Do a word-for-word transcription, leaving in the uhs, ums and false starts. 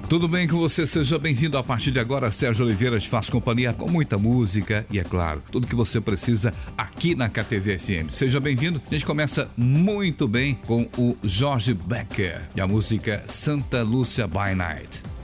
Tudo bem com você? Seja bem-vindo. A partir de agora, Sérgio Oliveira te faz companhia com muita música e, é claro, tudo que você precisa aqui na K T V F M. Seja bem-vindo. A gente começa muito bem com o Jorge Becker e a música Santa Lúcia by Night.